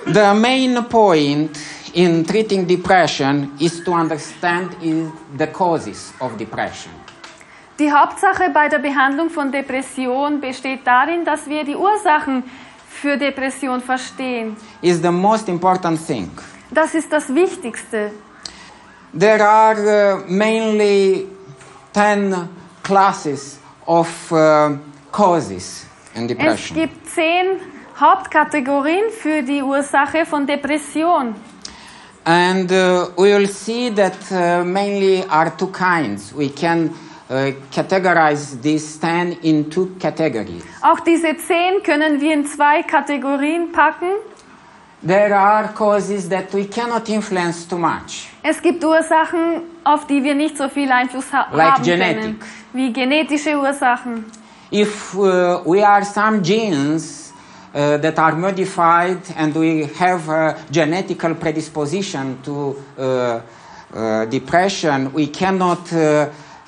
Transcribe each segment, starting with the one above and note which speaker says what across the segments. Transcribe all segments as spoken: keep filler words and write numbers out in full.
Speaker 1: The main point in treating depression is to understand is the causes of depression.
Speaker 2: Die Hauptsache bei der Behandlung von Depression besteht darin, dass wir die Ursachen für Depression verstehen.
Speaker 1: Is the most important thing.
Speaker 2: Das ist das Wichtigste.
Speaker 1: There are uh, mainly ten classes of uh, causes in
Speaker 2: Es
Speaker 1: depression.
Speaker 2: gibt zehn Hauptkategorien für die Ursache von Depression.
Speaker 1: And uh, we will see that uh, mainly are two kinds. We can uh, categorize these ten in two categories.
Speaker 2: Auch diese zehn können wir in zwei Kategorien packen.
Speaker 1: There are causes that we cannot influence too much.
Speaker 2: Es gibt Ursachen, auf die wir nicht so viel Einfluss ha
Speaker 1: Like
Speaker 2: haben
Speaker 1: genetic.
Speaker 2: können, wie genetische Ursachen.
Speaker 1: If uh, we are some genes uh, that are modified and we have a genetical predisposition to uh, uh, depression, we cannot uh,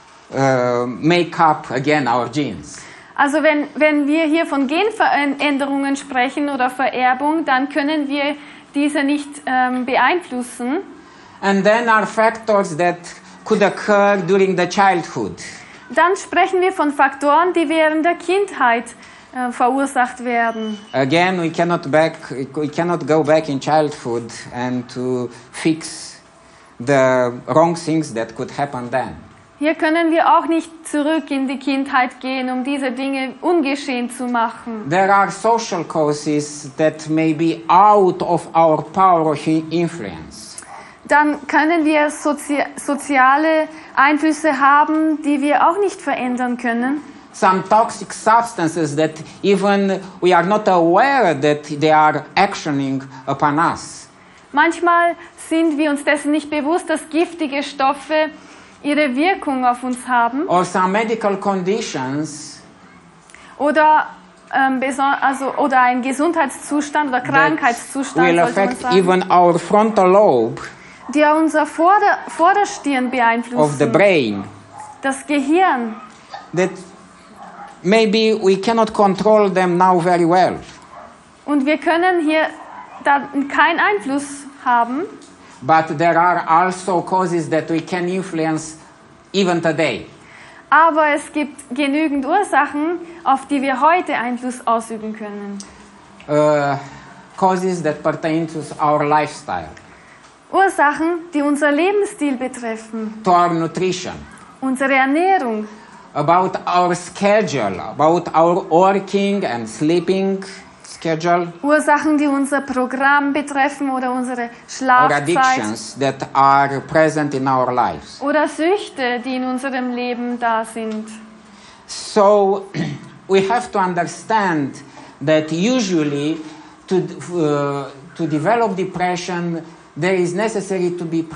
Speaker 1: uh, make up again our genes.
Speaker 2: Also wenn, wenn wir hier von Genveränderungen sprechen oder Vererbung, dann können wir diese nicht ähm, beeinflussen.
Speaker 1: And then are factors that could occur during the childhood.
Speaker 2: Dann sprechen wir von Faktoren, die während der Kindheit äh, verursacht werden.
Speaker 1: Again, we cannot back, we cannot go back in childhood and to fix the wrong things that could happen then.
Speaker 2: Hier können wir auch nicht zurück in die Kindheit gehen, um diese Dinge ungeschehen zu machen.
Speaker 1: There are social causes that may be out of our power of influence.
Speaker 2: Dann können wir sozi soziale Einflüsse haben, die wir auch nicht verändern können.
Speaker 1: Some toxic substances that even we are not aware that they are actioning upon us.
Speaker 2: Manchmal sind wir uns dessen nicht bewusst, dass giftige Stoffe ihre Wirkung auf uns haben.
Speaker 1: Or some medical conditions
Speaker 2: Oder, ähm, also, oder ein Gesundheitszustand oder Krankheitszustand,
Speaker 1: will
Speaker 2: sollte man
Speaker 1: affect
Speaker 2: sagen,
Speaker 1: even our frontal lobe
Speaker 2: die unser Vorder Vorderstirn
Speaker 1: of the
Speaker 2: beeinflussen,
Speaker 1: brain.
Speaker 2: das Gehirn.
Speaker 1: That maybe we cannot control them now very well.
Speaker 2: Und wir können hier da keinen Einfluss haben.
Speaker 1: But there are also causes that we can influence even today.
Speaker 2: Aber es gibt genügend Ursachen, auf die wir heute Einfluss ausüben können.
Speaker 1: Uh, causes that pertain to our lifestyle,
Speaker 2: Ursachen, die unser Lebensstil betreffen,
Speaker 1: to our nutrition,
Speaker 2: unsere Ernährung,
Speaker 1: about our schedule, about our working and sleeping schedule,
Speaker 2: Ursachen, die unser Programm betreffen oder unsere
Speaker 1: or
Speaker 2: Schlafzeit
Speaker 1: addictions that are present in our lives.
Speaker 2: oder Süchte, die in unserem Leben da sind.
Speaker 1: So we have to understand that usually to, uh, to develop depression, there is necessary to be